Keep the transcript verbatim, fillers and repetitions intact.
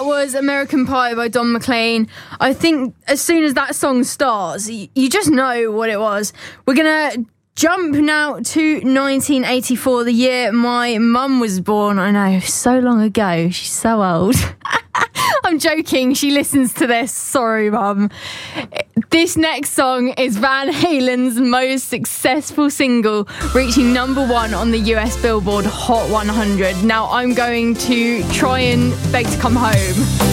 That was American Pie by Don McLean. I think as soon as that song starts, you, you just know what it was. We're going to jump now to nineteen eighty-four, the year my mum was born. I know, so long ago. She's so old. I'm joking. She listens to this. Sorry, Mum. This next song is Van Halen's most successful single, reaching number one on the U S Billboard Hot one hundred. Now I'm going to try and beg to come home.